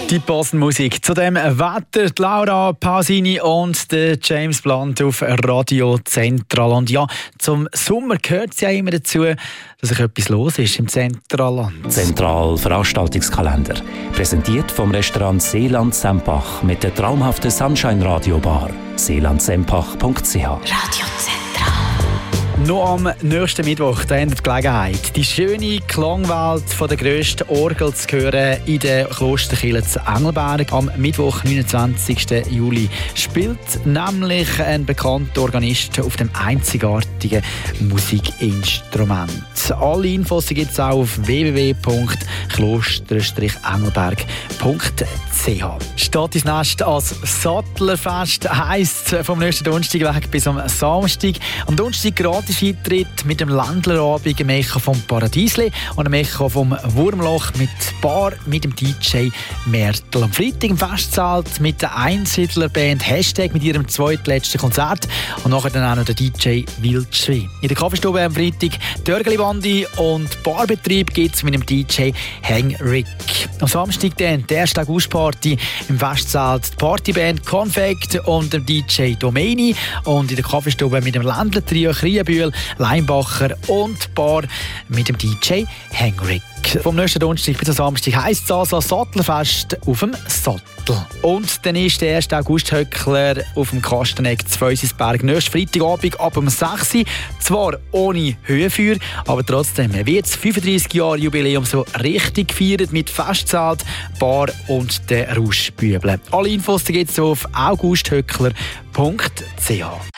Die Musik zu dem Wetter, die Laura Pausini und der James Blunt auf Radio Zentral. Und ja, zum Sommer gehört es ja immer dazu, dass sich etwas los ist im Zentralland. Zentral Veranstaltungskalender. Präsentiert vom Restaurant Seeland Sempach mit der traumhaften Sunshine Radio Bar. seelandsempach.ch. Radio Zentral. Noch am nächsten Mittwoch da haben wir die Gelegenheit, die schöne Klangwelt der grössten Orgel zu hören in der Klosterkirche zu Engelberg. Am Mittwoch, 29. Juli, spielt nämlich ein bekannter Organist auf dem einzigartigen Musikinstrument. Alle Infos gibt es auch auf www.kloster-engelberg.ch. Steht ins Nest als Sattlerfest, heisst vom nächsten Donnerstag weg bis am Samstag. Am Donnerstag gratis Eintritt mit dem Ländlerabend, einem Echo vom Paradiesli und einem Echo vom Wurmloch mit Bar mit dem DJ Mertel. Am Freitag im Festzelt mit der Einsiedlerband Hashtag mit ihrem zweitletzten Konzert und nachher dann auch noch der DJ Wildschwein. In der Kaffeestube am Freitag Dörgeli-Bandi und Barbetrieb gibt es mit dem DJ Hangrick. Am Samstag dann die erste August-Party im Festzelt, die Partyband Konfekt und dem DJ Domaini und in der Kaffeestube mit dem Ländler-Trio Krienbühl, Leimbacher und Bar mit dem DJ Hangrick. Vom nächsten Donnerstag bis am Samstag heisst es also Sattlerfest auf dem Sattel. Und dann ist der 1. August-Höckler auf dem Kasteneck zu Feusisberg. Nächsten Freitagabend ab um 6 Uhr. Zwar ohne Höhenfeuer, aber trotzdem wird das 35-Jahre-Jubiläum so richtig gefeiert mit Festzelt, Bar und den Rauschbübeln. Alle Infos gibt es auf augusthöckler.ch.